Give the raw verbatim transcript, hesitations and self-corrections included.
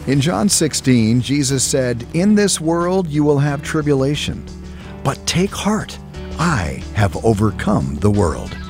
In John sixteen, Jesus said, "In this world you will have tribulation, but take heart, I have overcome the world."